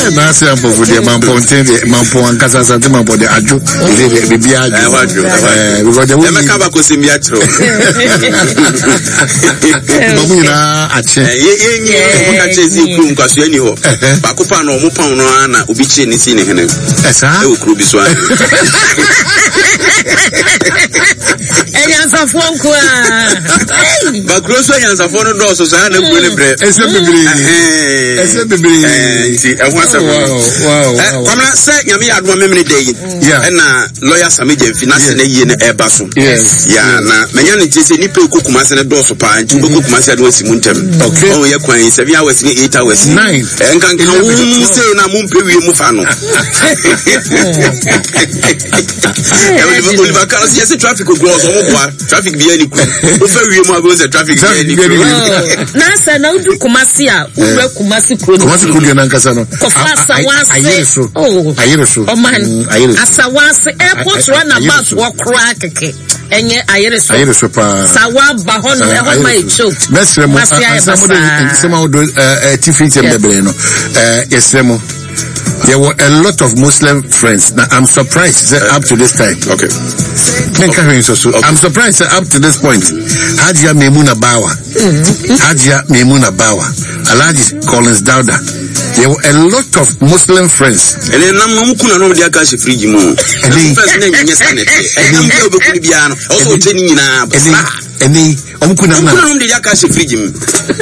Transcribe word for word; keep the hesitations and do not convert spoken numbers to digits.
na say am for the man ponten the man pon ankasa sante man for the ajo the bibia ajo eh because the we ka ba ko sim ya tro babu na ache ye ye nyi ko ka che si kru nkaso ani ho ba ko pa no mo pa no ana obi che ni si ne hene esa e kru bi so an Enyansa fo nko a ba kru so enyansa fo no do so sa na ku ne bre esa bibiri esa bibiri eh ti e ho asa wow wow kwamna se nyame ya adwo memene dey e na lawyer Sameje finance na yie na e ba so yes ya na menya ne tese ni pe kokuma se ne do so pa nti kokuma se do asimu ntem o ye kwan seven hours ni eight hours nine en kan kan wo se na mu mpe wie mu fa no e wo liba kan se traffic go so mo kwa traffic bi ani ku o fa wie mu abo se traffic bi ani ku na sa na udu kumasi a uwe kumasi pro kumasi pro na nkasa no ayiriso oh ayiriso o man asawase airport run about wo kra keke enye ayiriso ayiriso pa sawa ba hono e ho mai choke mesremo asamo de sema do eh tifiti embebre no eh yesremo there were a lot of Muslim friends. Now I'm surprised uh, up to this time. Okay. Okay. So, so. Okay. I'm surprised uh, up to this point. Hajia Memuna Bawa. Mm-hmm. Hajia Memuna Bawa. Alhaji Collins Dauda. There were a lot of Muslim friends. And then I'm not going to be a cash free mo. And then first name yes and it. And I'm going to be also telling you now. And then I'm going to be a cash free.